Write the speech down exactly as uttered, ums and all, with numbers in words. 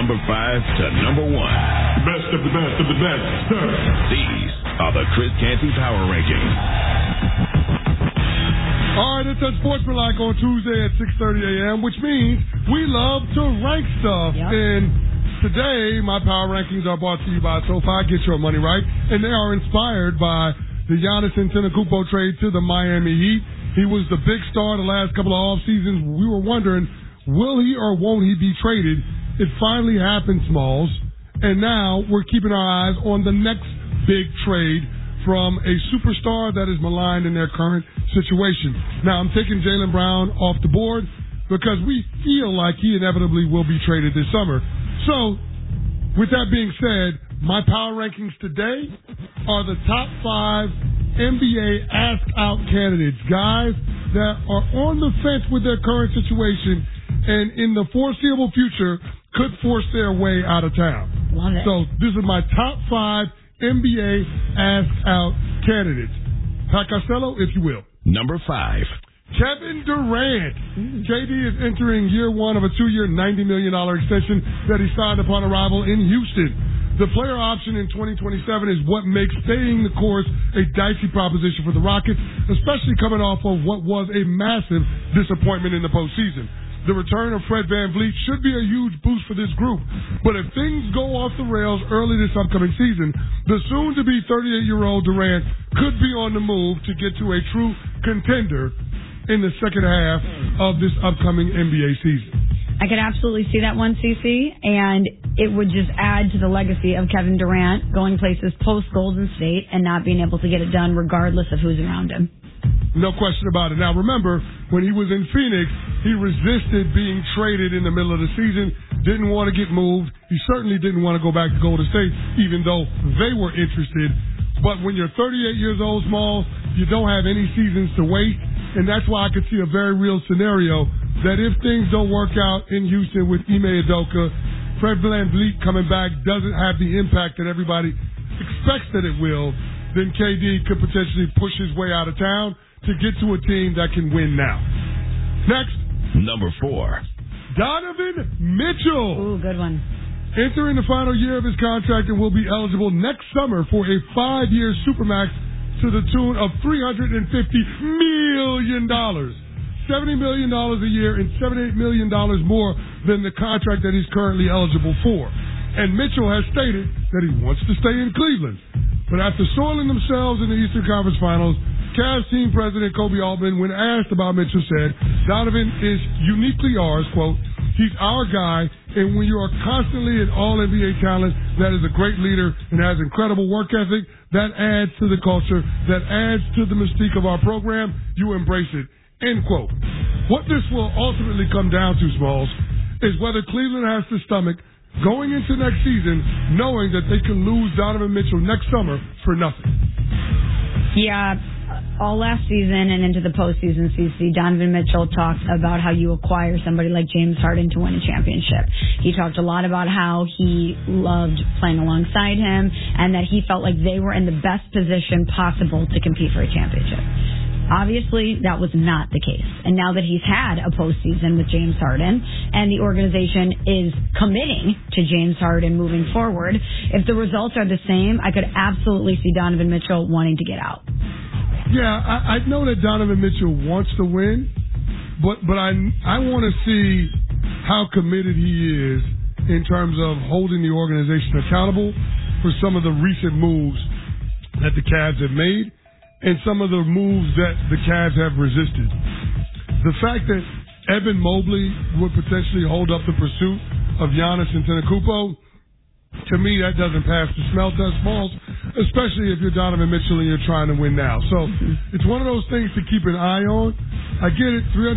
number five to number one. Best of the best of the best, sir. These are the Chris Canty Power Rankings. All right, it's Unsportsmanlike on Tuesday at six thirty a.m., which means we love to rank stuff. Yep. And today, my Power Rankings are brought to you by SoFi. Get your money right. And they are inspired by the Giannis Antetokounmpo trade to the Miami Heat. He was the big star the last couple of off seasons. We were wondering, will he or won't he be traded? It finally happened, Smalls. And now we're keeping our eyes on the next big trade from a superstar that is maligned in their current situation. Now, I'm taking Jaylen Brown off the board because we feel like he inevitably will be traded this summer. So, with that being said, my power rankings today are the top five N B A ask-out candidates, guys that are on the fence with their current situation and in the foreseeable future could force their way out of town. Love it. So, this is my top five N B A ask-out candidates. Pat Costello, if you will. Number five. Kevin Durant. Mm. K D is entering year one of a two-year, ninety million dollars extension that he signed upon arrival in Houston. The player option in twenty twenty-seven is what makes staying the course a dicey proposition for the Rockets, especially coming off of what was a massive disappointment in the postseason. The return of Fred VanVleet should be a huge boost for this group. But if things go off the rails early this upcoming season, the soon-to-be thirty-eight-year-old Durant could be on the move to get to a true contender in the second half of this upcoming N B A season. I could absolutely see that one, C C, and it would just add to the legacy of Kevin Durant going places post-Golden State and not being able to get it done regardless of who's around him. No question about it. Now, remember, when he was in Phoenix, he resisted being traded in the middle of the season, didn't want to get moved. He certainly didn't want to go back to Golden State, even though they were interested. But when you're thirty-eight years old, Small, you don't have any seasons to wait. And that's why I could see a very real scenario that if things don't work out in Houston with Ime Udoka, Fred VanVleet coming back doesn't have the impact that everybody expects that it will, then K D could potentially push his way out of town to get to a team that can win now. Next. Number four. Donovan Mitchell. Ooh, good one. Entering the final year of his contract and will be eligible next summer for a five-year Supermax to the tune of three hundred fifty million dollars. seventy million dollars a year and seventy-eight million dollars more than the contract that he's currently eligible for. And Mitchell has stated that he wants to stay in Cleveland. But after soiling themselves in the Eastern Conference Finals, Cavs team president Kobe Altman, when asked about Mitchell, said, Donovan is uniquely ours, quote, he's our guy, and when you are constantly an all-N B A talent that is a great leader and has incredible work ethic, that adds to the culture, that adds to the mystique of our program, you embrace it, end quote. What this will ultimately come down to, Smalls, is whether Cleveland has to stomach going into next season knowing that they can lose Donovan Mitchell next summer for nothing. Yeah, all last season and into the postseason, C C, Donovan Mitchell talked about how you acquire somebody like James Harden to win a championship. He talked a lot about how he loved playing alongside him and that he felt like they were in the best position possible to compete for a championship. Obviously, that was not the case. And now that he's had a postseason with James Harden and the organization is committing to James Harden moving forward, if the results are the same, I could absolutely see Donovan Mitchell wanting to get out. Yeah, I, I know that Donovan Mitchell wants to win, but but I, I want to see how committed he is in terms of holding the organization accountable for some of the recent moves that the Cavs have made and some of the moves that the Cavs have resisted. The fact that Evan Mobley would potentially hold up the pursuit of Giannis Antetokounmpo, to me, that doesn't pass the smell test, Balls, especially if you're Donovan Mitchell and you're trying to win now. So it's one of those things to keep an eye on. I get it, three hundred